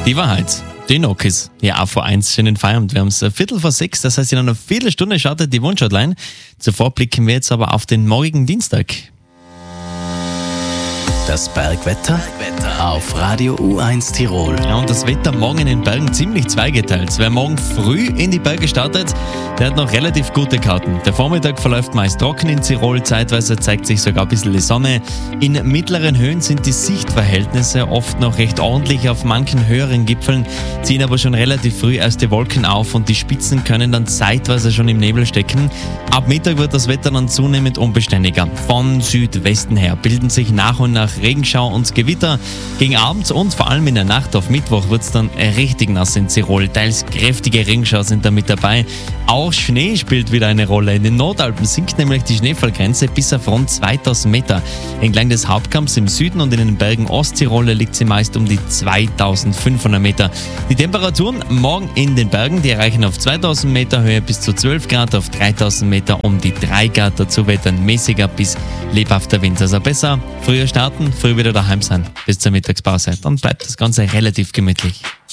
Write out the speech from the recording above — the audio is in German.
Die Wahrheit. Die Nokis. Ja, auch vor 1 schönen Feierabend. Wir haben es 5:45, das heißt in einer Viertelstunde startet die Wunschhotline. Zuvor blicken wir jetzt aber auf den morgigen Dienstag. Das Bergwetter auf Radio U1 Tirol. Ja, und das Wetter morgen in den Bergen ziemlich zweigeteilt. Wer morgen früh in die Berge startet, der hat noch relativ gute Karten. Der Vormittag verläuft meist trocken in Tirol, zeitweise zeigt sich sogar ein bisschen die Sonne. In mittleren Höhen sind die Sichtverhältnisse oft noch recht ordentlich. Auf manchen höheren Gipfeln ziehen aber schon relativ früh erst die Wolken auf und die Spitzen können dann zeitweise schon im Nebel stecken. Ab Mittag wird das Wetter dann zunehmend unbeständiger. Von Südwesten her bilden sich nach und nach Regenschau und Gewitter. Gegen Abend und vor allem in der Nacht auf Mittwoch wird es dann richtig nass in Tirol. Teils kräftige Regenschau sind da mit dabei. Auch Schnee spielt wieder eine Rolle. In den Nordalpen sinkt nämlich die Schneefallgrenze bis auf rund 2000 Meter. Entlang des Hauptkamms im Süden und in den Bergen Osttirol liegt sie meist um die 2500 Meter. Die Temperaturen morgen in den Bergen, die erreichen auf 2000 Meter Höhe bis zu 12 Grad, auf 3000 Meter um die 3 Grad. Dazu wettern mäßiger bis lebhafter Wind. Also besser früher starten, früh wieder daheim sein bis zur Mittagspause. Dann bleibt das Ganze relativ gemütlich.